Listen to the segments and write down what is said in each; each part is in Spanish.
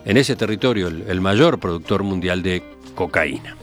en ese territorio el mayor productor mundial de cocaína.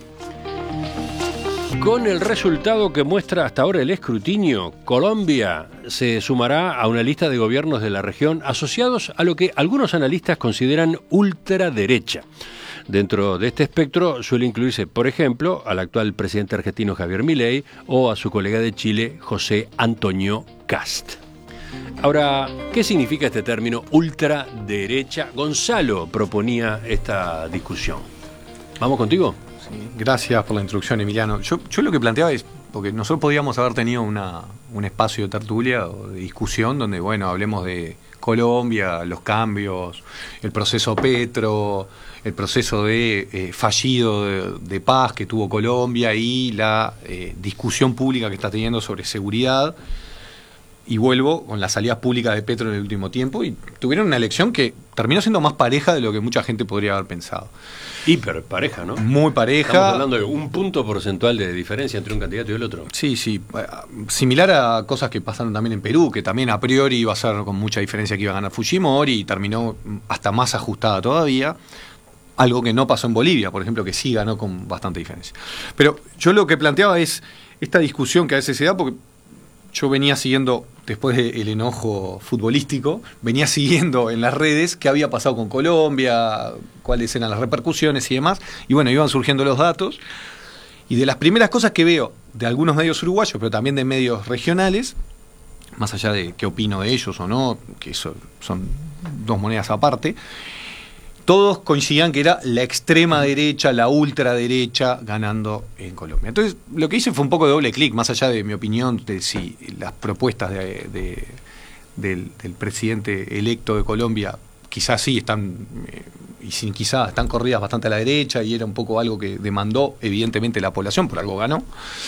Con el resultado que muestra hasta ahora el escrutinio, Colombia se sumará a una lista de gobiernos de la región asociados a lo que algunos analistas consideran ultraderecha. Dentro de este espectro suele incluirse, por ejemplo, al actual presidente argentino Javier Milei o a su colega de Chile, José Antonio Kast. Ahora, ¿qué significa este término ultraderecha? Gonzalo proponía esta discusión. ¿Vamos contigo? Sí, gracias por la introducción, Emiliano. Yo lo que planteaba es, porque nosotros podríamos haber tenido un espacio de tertulia o de discusión donde, bueno, hablemos de Colombia, los cambios, el proceso Petro, el proceso de fallido de paz que tuvo Colombia y la discusión pública que está teniendo sobre seguridad. Y vuelvo con las salidas públicas de Petro en el último tiempo, y tuvieron una elección que terminó siendo más pareja de lo que mucha gente podría haber pensado. Hiper pareja, ¿no? Muy pareja. Estamos hablando de un punto porcentual de diferencia entre un candidato y el otro. Sí. Similar a cosas que pasaron también en Perú, que también a priori iba a ser con mucha diferencia que iba a ganar Fujimori, y terminó hasta más ajustada todavía. Algo que no pasó en Bolivia, por ejemplo, que sí ganó con bastante diferencia. Pero yo lo que planteaba es esta discusión que a veces se da, porque yo venía siguiendo, después del enojo futbolístico, venía siguiendo en las redes qué había pasado con Colombia, cuáles eran las repercusiones y demás, y bueno, iban surgiendo los datos, y de las primeras cosas que veo de algunos medios uruguayos, pero también de medios regionales, más allá de qué opino de ellos o no, que eso son dos monedas aparte, todos coincidían que era la extrema derecha, la ultraderecha ganando en Colombia. Entonces, lo que hice fue un poco de doble clic, más allá de mi opinión de si las propuestas del presidente electo de Colombia quizás sí están, y sin quizás, están corridas bastante a la derecha, y era un poco algo que demandó evidentemente la población, por algo ganó.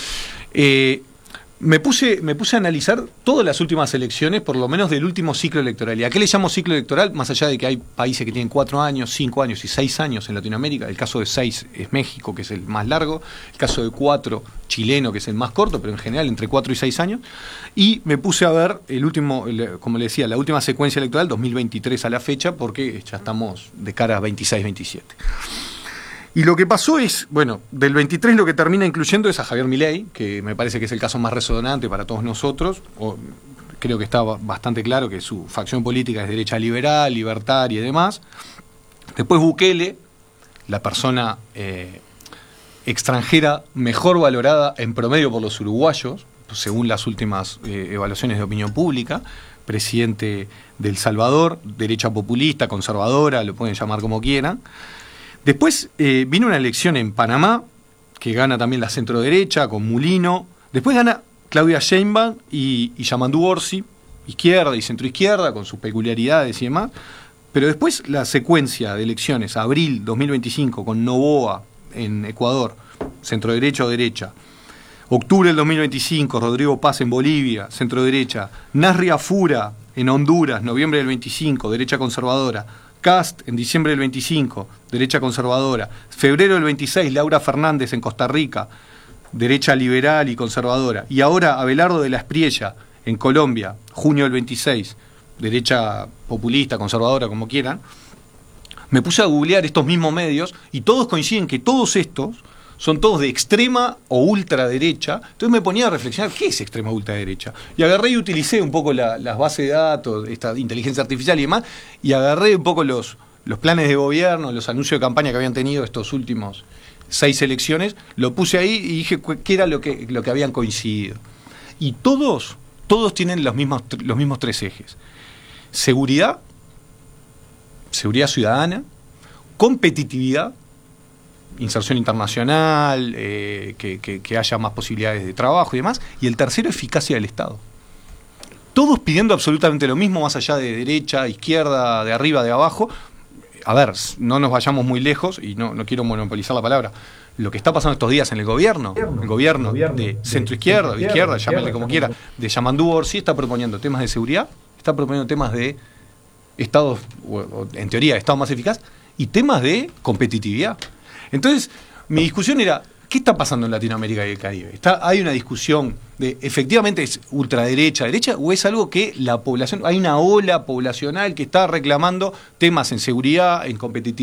Me puse a analizar todas las últimas elecciones, por lo menos del último ciclo electoral. ¿Y a qué le llamo ciclo electoral? Más allá de que hay países que tienen 4 años, 5 años y 6 años en Latinoamérica. El caso de 6 es México, que es el más largo. El caso de 4, chileno, que es el más corto, pero en general entre 4 y 6 años. Y me puse a ver el último, como le decía, la última secuencia electoral, 2023 a la fecha, porque ya estamos de cara a 26-27. Y lo que pasó es, bueno, del 23 lo que termina incluyendo es a Javier Milei, que me parece que es el caso más resonante para todos nosotros. Creo que está bastante claro que su facción política es derecha liberal, libertaria y demás. Después Bukele, la persona extranjera mejor valorada en promedio por los uruguayos, según las últimas evaluaciones de opinión pública, presidente de El Salvador, derecha populista, conservadora, lo pueden llamar como quieran. Después vino una elección en Panamá, que gana también la centroderecha, con Mulino. Después gana Claudia Sheinbaum y Yamandu Orsi, izquierda y centroizquierda, con sus peculiaridades y demás. Pero después la secuencia de elecciones, abril 2025, con Noboa en Ecuador, centroderecha o derecha. Octubre del 2025, Rodrigo Paz en Bolivia, centroderecha. Nasri Afura en Honduras, noviembre del 25, derecha conservadora. Kast en diciembre del 25, derecha conservadora. Febrero del 26, Laura Fernández en Costa Rica, derecha liberal y conservadora. Y ahora Abelardo de la Espriella en Colombia, junio del 26, derecha populista, conservadora, como quieran. Me puse a googlear estos mismos medios y todos coinciden que todos estos son todos de extrema o ultraderecha. Entonces me ponía a reflexionar, ¿qué es extrema o ultraderecha? Y agarré y utilicé un poco las bases de datos, esta inteligencia artificial y demás, y agarré un poco los planes de gobierno, los anuncios de campaña que habían tenido estos últimos 6 elecciones, lo puse ahí y dije qué era lo que habían coincidido. Y todos tienen los mismos 3 ejes. Seguridad ciudadana, competitividad, inserción internacional, que haya más posibilidades de trabajo y demás. Y el tercero, eficacia del Estado. Todos pidiendo absolutamente lo mismo, más allá de derecha, izquierda, de arriba, de abajo. A ver, no nos vayamos muy lejos, y no quiero monopolizar la palabra. Lo que está pasando estos días en el gobierno de centro-izquierda, de izquierda, llámenle como quiera, de Yamandu Orsi, está proponiendo temas de seguridad, está proponiendo temas de Estado, en teoría, Estado más eficaz, y temas de competitividad. Entonces, mi discusión era, ¿qué está pasando en Latinoamérica y el Caribe? ¿Hay una discusión de, efectivamente, es ultraderecha, derecha, o es algo que la población, hay una ola poblacional que está reclamando temas en seguridad, en competitividad?